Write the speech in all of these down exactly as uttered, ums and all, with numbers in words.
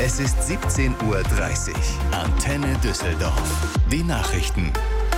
Es ist siebzehn Uhr dreißig. Antenne Düsseldorf. Die Nachrichten.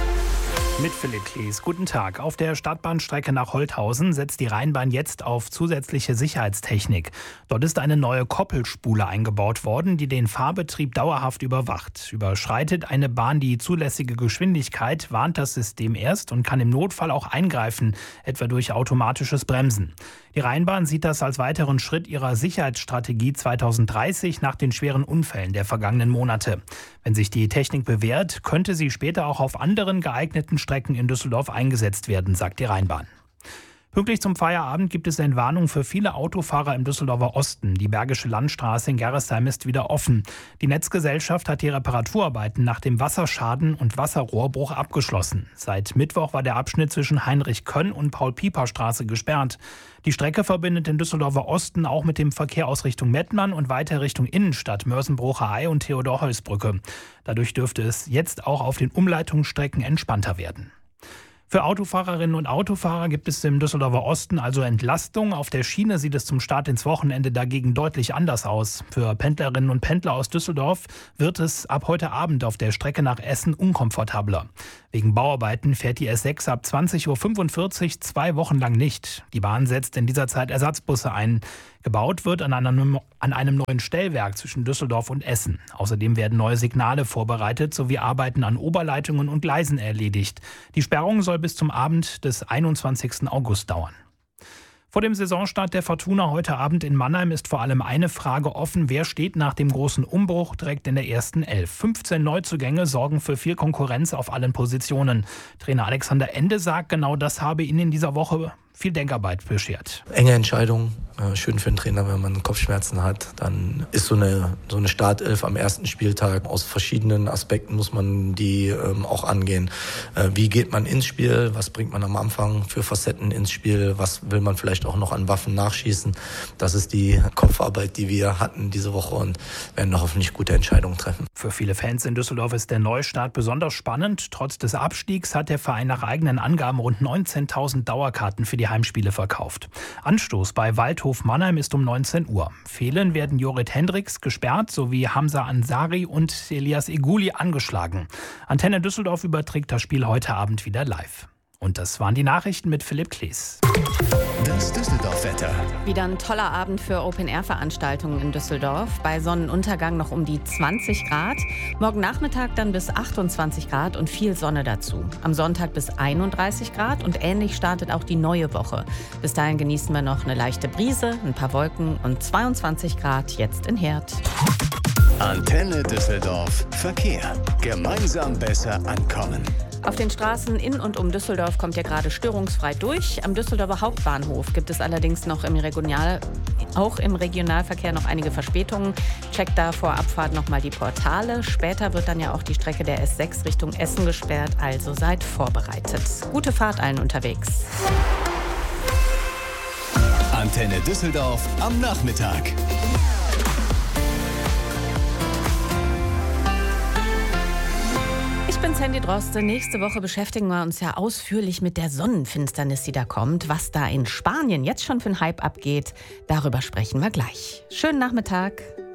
Mit Philipp Klees. Guten Tag. Auf der Stadtbahnstrecke nach Holthausen setzt die Rheinbahn jetzt auf zusätzliche Sicherheitstechnik. Dort ist eine neue Koppelspule eingebaut worden, die den Fahrbetrieb dauerhaft überwacht. Überschreitet eine Bahn die zulässige Geschwindigkeit, warnt das System erst und kann im Notfall auch eingreifen, etwa durch automatisches Bremsen. Die Rheinbahn sieht das als weiteren Schritt ihrer Sicherheitsstrategie zweitausenddreißig nach den schweren Unfällen der vergangenen Monate. Wenn sich die Technik bewährt, könnte sie später auch auf anderen geeigneten Strecken in Düsseldorf eingesetzt werden, sagt die Rheinbahn. Pünktlich zum Feierabend gibt es Entwarnung für viele Autofahrer im Düsseldorfer Osten. Die Bergische Landstraße in Gerresheim ist wieder offen. Die Netzgesellschaft hat die Reparaturarbeiten nach dem Wasserschaden und Wasserrohrbruch abgeschlossen. Seit Mittwoch war der Abschnitt zwischen Heinrich-Köhn und Paul-Pieper-Straße gesperrt. Die Strecke verbindet den Düsseldorfer Osten auch mit dem Verkehr aus Richtung Mettmann und weiter Richtung Innenstadt, Mörsenbrucher-Ei und Theodor-Heuss-Brücke. Dadurch dürfte es jetzt auch auf den Umleitungsstrecken entspannter werden. Für Autofahrerinnen und Autofahrer gibt es im Düsseldorfer Osten also Entlastung. Auf der Schiene sieht es zum Start ins Wochenende dagegen deutlich anders aus. Für Pendlerinnen und Pendler aus Düsseldorf wird es ab heute Abend auf der Strecke nach Essen unkomfortabler. Wegen Bauarbeiten fährt die S sechs ab zwanzig Uhr fünfundvierzig zwei Wochen lang nicht. Die Bahn setzt in dieser Zeit Ersatzbusse ein. Gebaut wird an einem, an einem neuen Stellwerk zwischen Düsseldorf und Essen. Außerdem werden neue Signale vorbereitet sowie Arbeiten an Oberleitungen und Gleisen erledigt. Die Sperrung soll bis zum Abend des einundzwanzigsten August dauern. Vor dem Saisonstart der Fortuna heute Abend in Mannheim ist vor allem eine Frage offen: Wer steht nach dem großen Umbruch direkt in der ersten Elf? fünfzehn Neuzugänge sorgen für viel Konkurrenz auf allen Positionen. Trainer Alexander Ende sagt, genau das habe ihn in dieser Woche viel Denkarbeit beschert. Enge Entscheidung. Schön für den Trainer, wenn man Kopfschmerzen hat. Dann ist so eine, so eine Startelf am ersten Spieltag. Aus verschiedenen Aspekten muss man die ähm, auch angehen. Äh, wie geht man ins Spiel? Was bringt man am Anfang für Facetten ins Spiel? Was will man vielleicht auch noch an Waffen nachschießen? Das ist die Kopfarbeit, die wir hatten diese Woche und werden noch hoffentlich gute Entscheidungen treffen. Für viele Fans in Düsseldorf ist der Neustart besonders spannend. Trotz des Abstiegs hat der Verein nach eigenen Angaben rund neunzehntausend Dauerkarten für die Heimspiele verkauft. Anstoß bei Waldhof Mannheim ist um neunzehn Uhr. Fehlen werden Jorrit Hendricks gesperrt sowie Hamza Ansari und Elias Eguli angeschlagen. Antenne Düsseldorf überträgt das Spiel heute Abend wieder live. Und das waren die Nachrichten mit Philipp Klees. Das Düsseldorf-Wetter. Wieder ein toller Abend für Open-Air-Veranstaltungen in Düsseldorf. Bei Sonnenuntergang noch um die zwanzig Grad. Morgen Nachmittag dann bis achtundzwanzig Grad und viel Sonne dazu. Am Sonntag bis einunddreißig Grad und ähnlich startet auch die neue Woche. Bis dahin genießen wir noch eine leichte Brise, ein paar Wolken und zweiundzwanzig Grad jetzt in Herd. Antenne Düsseldorf. Verkehr. Gemeinsam besser ankommen. Auf den Straßen in und um Düsseldorf kommt ihr gerade störungsfrei durch. Am Düsseldorfer Hauptbahnhof gibt es allerdings noch im Regional, auch im Regionalverkehr noch einige Verspätungen. Checkt da vor Abfahrt nochmal die Portale. Später wird dann ja auch die Strecke der S sechs Richtung Essen gesperrt, also seid vorbereitet. Gute Fahrt allen unterwegs. Antenne Düsseldorf am Nachmittag. Ich bin Sandy Droste. Nächste Woche beschäftigen wir uns ja ausführlich mit der Sonnenfinsternis, die da kommt. Was da in Spanien jetzt schon für ein Hype abgeht, darüber sprechen wir gleich. Schönen Nachmittag.